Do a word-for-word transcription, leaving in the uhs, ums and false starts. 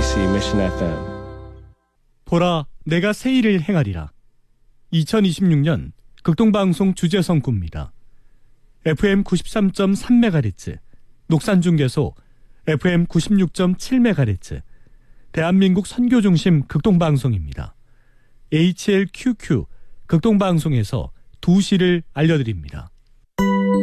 케이비씨 Mission 에프엠. 보라, 내가 새 일을 행하리라. 이천이십육 년 극동방송 주제성구입니다. 에프엠 구십삼 점 삼 메가헤르츠, 녹산중계소 에프엠 구십육 점 칠 메가헤르츠, 대한민국 선교중심 극동방송입니다. 에이치엘큐큐 극동방송에서 두 시를 알려드립니다.